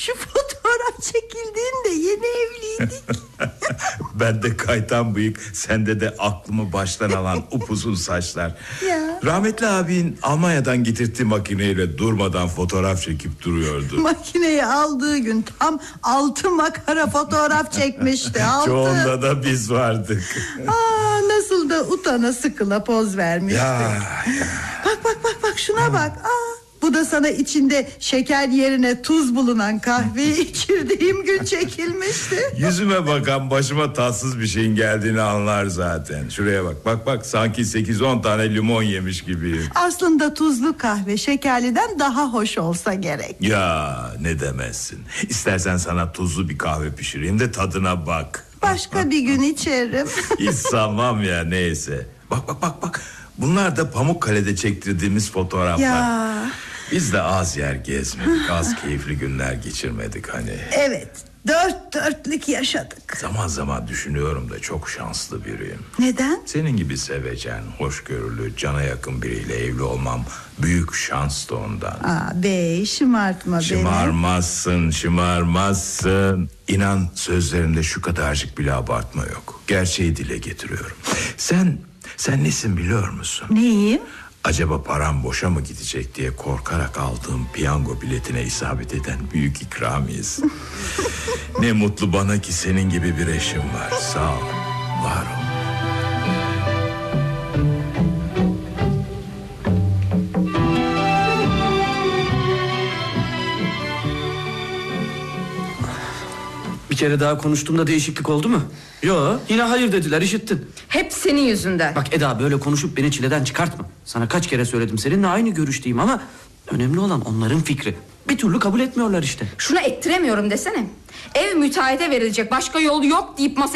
Şu fotoğraf çekildiğinde yeni evliydik. Ben de kaytan bıyık, sende de aklımı baştan alan upuzun saçlar. Ya. Rahmetli abin Almanya'dan getirdiği makineyle durmadan fotoğraf çekip duruyordu. Makineyi aldığı gün tam 6 makara fotoğraf çekmişti. 6. Çoğunda da biz vardık. Nasıl da utana sıkıla poz vermişti. Ya. Bak şuna bak. Bu da sana içinde şeker yerine tuz bulunan kahveyi içirdiğim gün çekilmişti. Yüzüme bakan başıma tatsız bir şeyin geldiğini anlar zaten. Şuraya bak sanki 8-10 tane limon yemiş gibiyim. Aslında tuzlu kahve şekerliden daha hoş olsa gerek. Ya ne demezsin. İstersen sana tuzlu bir kahve pişireyim de tadına bak. Başka bir gün içerim. Hiç sanmam ya, neyse. Bak. Bunlar da Pamukkale'de çektirdiğimiz fotoğraflar. Ya. Biz de az yer gezmedik, az keyifli günler geçirmedik hani. Evet, 4 dörtlük yaşadık. Zaman zaman düşünüyorum da çok şanslı biriyim. Neden? Senin gibi sevecen, hoşgörülü, cana yakın biriyle evli olmam büyük şans da ondan. Bey, şımartma beni. Şımarmazsın. İnan, sözlerimde şu kadarcık bile abartma yok. Gerçeği dile getiriyorum. Sen nesin biliyor musun? Neyim? Acaba param boşa mı gidecek diye korkarak aldığım piyango biletine isabet eden büyük ikramiyesin. Ne mutlu bana ki senin gibi bir eşim var. Sağ ol, var ol. Bir kere daha konuştuğumda değişiklik oldu mu? Yo, yine hayır dediler, işittin. Hep senin yüzünden. Bak Eda, böyle konuşup beni çileden çıkartma. Sana kaç kere söyledim, seninle aynı görüşteyim ama önemli olan onların fikri. Bir türlü kabul etmiyorlar işte. Şunu ettiremiyorum desene. Ev müteahhite verilecek, başka yol yok deyip masaya